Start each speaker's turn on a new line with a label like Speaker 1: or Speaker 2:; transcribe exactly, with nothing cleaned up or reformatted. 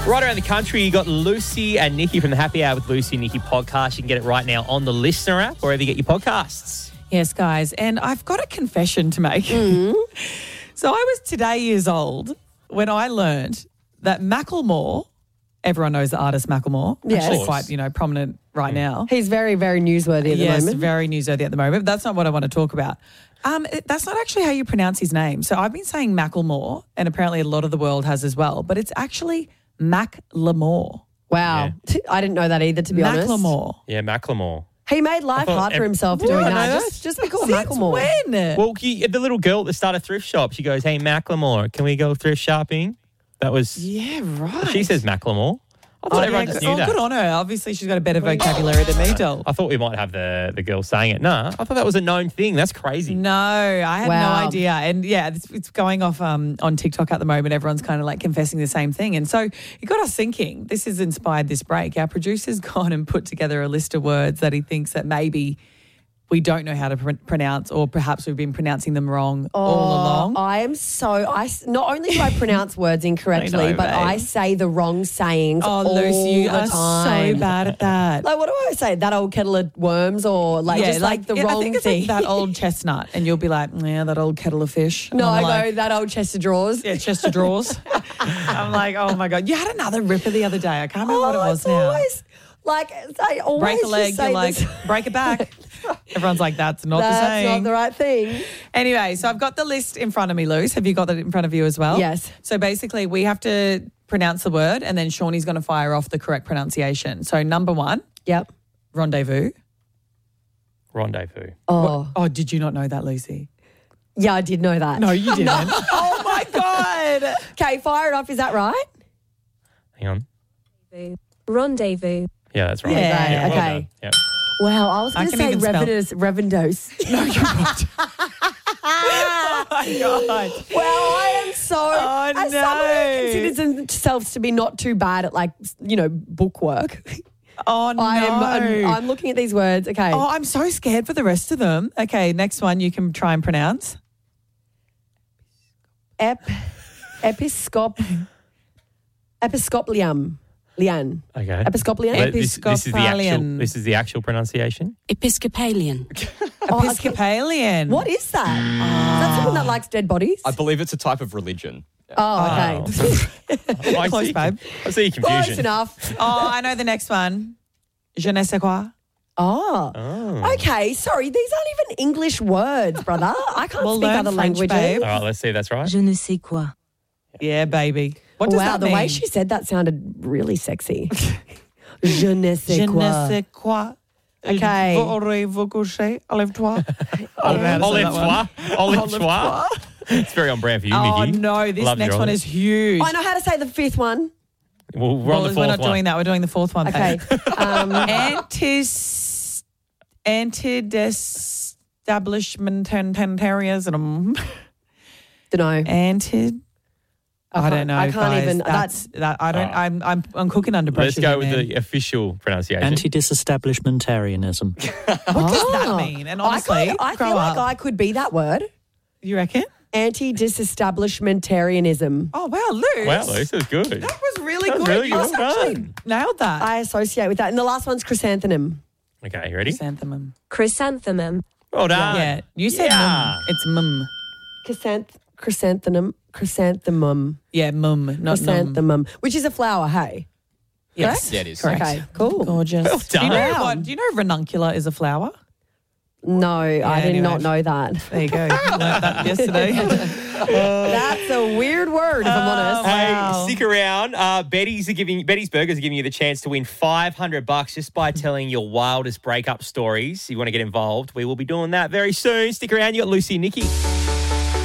Speaker 1: Right around the country, you got Lucy and Nikki from the Happy Hour with Lucy and Nikki podcast. You can get it right now on the Listener app, wherever you get your podcasts.
Speaker 2: Yes, guys, and I've got a confession to make.
Speaker 3: Mm-hmm.
Speaker 2: So I was today years old when I learned that Macklemore, everyone knows the artist Macklemore,
Speaker 3: Yes.
Speaker 2: actually
Speaker 1: Of course.
Speaker 2: quite, you know, prominent right now.
Speaker 3: He's very, very newsworthy at the
Speaker 2: yes,
Speaker 3: moment.
Speaker 2: very newsworthy at the moment. But that's not what I want to talk about. Um, it- that's not actually how you pronounce his name. So I've been saying Macklemore, and apparently a lot of the world has as well, but it's actually Macklemore.
Speaker 3: Wow. I didn't know that either, to be honest.
Speaker 2: Macklemore.
Speaker 1: Yeah, Macklemore.
Speaker 3: He made life
Speaker 1: thought
Speaker 3: hard for
Speaker 1: ev-
Speaker 3: himself
Speaker 1: What?
Speaker 3: doing
Speaker 1: I
Speaker 3: that.
Speaker 1: know
Speaker 3: Just,
Speaker 1: that.
Speaker 3: just be called
Speaker 2: Since
Speaker 3: Macklemore.
Speaker 2: when?
Speaker 1: Well, he, the little girl at the start of thrift shop, she goes, "Hey, Macklemore, can we go thrift shopping?" That was,
Speaker 2: Yeah, right.
Speaker 1: she says Macklemore. I
Speaker 2: Oh,
Speaker 1: thought
Speaker 2: yeah,
Speaker 1: everyone
Speaker 2: good,
Speaker 1: just knew
Speaker 2: oh,
Speaker 1: that.
Speaker 2: good on her. Obviously, she's got a better vocabulary than me, doll.
Speaker 1: I thought we might have the, the girl saying it. Nah, I thought that was a known thing. That's crazy.
Speaker 2: No, I had
Speaker 3: Wow.
Speaker 2: no idea. And yeah, it's, it's going off um, on TikTok at the moment. Everyone's kind of like confessing the same thing. And so it got us thinking. This has inspired this break. Our producer's gone and put together a list of words that he thinks that maybe we don't know how to pr- pronounce, or perhaps we've been pronouncing them wrong all along.
Speaker 3: I am so, I, s- not only do I pronounce words incorrectly,
Speaker 2: I know,
Speaker 3: but
Speaker 2: babe.
Speaker 3: I say the wrong sayings
Speaker 2: Oh,
Speaker 3: all
Speaker 2: Lucy, you
Speaker 3: the
Speaker 2: are
Speaker 3: time.
Speaker 2: so bad at that.
Speaker 3: Like, what do I say? That old kettle of worms, or like just like, the
Speaker 2: yeah,
Speaker 3: wrong
Speaker 2: I think it's
Speaker 3: thing?
Speaker 2: like that old chestnut, and you'll be like, yeah, that old kettle of fish. And
Speaker 3: no,
Speaker 2: I'm
Speaker 3: I
Speaker 2: like,
Speaker 3: go, that old chest of drawers.
Speaker 2: yeah, chest of drawers. I'm like, oh my God. You had another ripper the other day. I can't remember
Speaker 3: Oh,
Speaker 2: what it was
Speaker 3: it's
Speaker 2: now.
Speaker 3: always, like, I always
Speaker 2: Break a
Speaker 3: just
Speaker 2: leg,
Speaker 3: say
Speaker 2: you're like,
Speaker 3: this.
Speaker 2: break it back. Everyone's like, that's not
Speaker 3: That's
Speaker 2: the same.
Speaker 3: not the right thing.
Speaker 2: Anyway, so I've got the list in front of me, Luce. Have you got that in front of you as well?
Speaker 3: Yes.
Speaker 2: So basically, we have to pronounce the word, and then Shawnee's going to fire off the correct pronunciation. So number one,
Speaker 3: Yep.
Speaker 2: rendezvous.
Speaker 1: Rendezvous.
Speaker 3: Oh,
Speaker 2: Oh, did you not know that, Lucy?
Speaker 3: yeah, I did know that.
Speaker 2: No, you didn't. Oh my God.
Speaker 3: Okay, fire it off. Is that right?
Speaker 1: Hang on.
Speaker 4: Rendezvous.
Speaker 1: Yeah, that's right.
Speaker 2: Yeah,
Speaker 1: yeah well
Speaker 3: okay.
Speaker 1: done. Yep.
Speaker 3: Wow, I was
Speaker 2: I
Speaker 3: going to
Speaker 2: can
Speaker 3: say
Speaker 2: even spell.
Speaker 3: revendos.
Speaker 2: No, you're not. Oh my God.
Speaker 3: Well, I am so.
Speaker 2: Oh,
Speaker 3: as someone who
Speaker 2: no.
Speaker 3: considers themselves to be not too bad at, like, you know, bookwork,
Speaker 2: Oh no.
Speaker 3: I'm, I'm I'm looking at these words. Okay.
Speaker 2: Oh, I'm so scared for the rest of them. Okay, next one you can try and pronounce.
Speaker 3: Ep, episcop, episcoplium, lian,
Speaker 1: Okay.
Speaker 3: episcoplian.
Speaker 1: But this, this is the actual.
Speaker 2: Episcopalian.
Speaker 1: This is the actual pronunciation.
Speaker 5: Episcopalian.
Speaker 3: Oh, okay.
Speaker 2: Episcopalian.
Speaker 3: What is that? Is that someone that likes dead bodies?
Speaker 6: I believe it's a type of religion.
Speaker 3: Oh, okay.
Speaker 1: I
Speaker 2: Close,
Speaker 1: see,
Speaker 2: babe.
Speaker 1: I see confusion.
Speaker 3: Close enough.
Speaker 2: Oh, I know the next one. Je ne sais quoi.
Speaker 3: Oh.
Speaker 1: Oh.
Speaker 3: Okay, sorry, these aren't even English words, brother. I can't
Speaker 2: Well,
Speaker 3: speak
Speaker 2: learn
Speaker 3: other
Speaker 2: French,
Speaker 3: languages.
Speaker 2: babe.
Speaker 1: All right, let's see if that's right.
Speaker 5: Je ne sais quoi.
Speaker 2: Yeah, baby. What does
Speaker 3: Wow,
Speaker 2: that
Speaker 3: the
Speaker 2: mean?
Speaker 3: way she said that sounded really sexy. Je ne sais
Speaker 2: Je
Speaker 3: quoi.
Speaker 2: ne sais quoi.
Speaker 3: Okay.
Speaker 2: Aurez-vous couché? Enlève-toi.
Speaker 1: Olive toi. Olive toi. It's very on brand for you,
Speaker 2: Oh,
Speaker 1: Nikki.
Speaker 2: no. This
Speaker 1: Love
Speaker 2: next
Speaker 1: your
Speaker 2: one
Speaker 1: olive.
Speaker 2: is huge.
Speaker 3: I know how to say the fifth one.
Speaker 1: Well, we're
Speaker 2: Well,
Speaker 1: on the
Speaker 2: we're
Speaker 1: fourth
Speaker 2: not
Speaker 1: one.
Speaker 2: doing that. We're doing the fourth one.
Speaker 3: Okay. um,
Speaker 2: Antis, anti-establishmentarianism.
Speaker 3: don't know.
Speaker 2: Anti. I,
Speaker 3: can't-
Speaker 2: don't know.
Speaker 3: I can't
Speaker 2: guys.
Speaker 3: even-
Speaker 2: That's, that. I don't.
Speaker 1: Oh.
Speaker 2: I'm. I'm. I'm cooking under pressure.
Speaker 1: Let's go
Speaker 2: here,
Speaker 1: with
Speaker 2: man.
Speaker 1: the official pronunciation.
Speaker 7: Anti-disestablishmentarianism.
Speaker 2: What does that
Speaker 3: Oh.
Speaker 2: mean? And
Speaker 3: I,
Speaker 2: honestly,
Speaker 3: kind of- I
Speaker 2: grow
Speaker 3: feel
Speaker 2: up.
Speaker 3: like I could be that word.
Speaker 2: You reckon?
Speaker 3: Anti-disestablishmentarianism.
Speaker 2: Oh wow, Luke.
Speaker 1: Wow, this is good.
Speaker 2: That was really
Speaker 1: That was
Speaker 2: good.
Speaker 1: really
Speaker 2: you
Speaker 1: well
Speaker 2: actually
Speaker 1: done.
Speaker 2: nailed that.
Speaker 3: I associate with that. And the last one's chrysanthemum.
Speaker 1: Okay, you ready?
Speaker 2: Chrysanthemum.
Speaker 4: Chrysanthemum.
Speaker 1: Well done.
Speaker 2: Yeah, you said
Speaker 1: Yeah.
Speaker 2: mum. It's mum.
Speaker 3: Chrysanth- chrysanthemum. Chrysanthemum.
Speaker 2: Yeah, mum, not mum.
Speaker 3: Chrysanthemum. Which is a flower, hey?
Speaker 2: Yes.
Speaker 6: Yeah, it is.
Speaker 2: Correct.
Speaker 3: Okay, cool.
Speaker 2: Gorgeous.
Speaker 1: Well
Speaker 2: Do you know
Speaker 1: done.
Speaker 2: what? Do you know ranunculus is a flower?
Speaker 3: No, I did
Speaker 2: anyway.
Speaker 3: not know that.
Speaker 2: There you go. Learned that yesterday.
Speaker 3: That's a weird word, if I'm honest.
Speaker 1: Hey,
Speaker 2: Wow.
Speaker 1: stick around. Uh, Betty's are giving Betty's Burgers are giving you the chance to win five hundred bucks just by telling your wildest breakup stories. You want to get involved? We will be doing that very soon. Stick around. You got Lucy and Nikki.